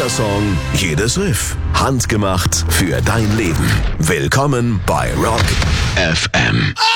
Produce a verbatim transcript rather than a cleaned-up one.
Song, jedes Riff. Handgemacht für dein Leben. Willkommen bei Rock F M.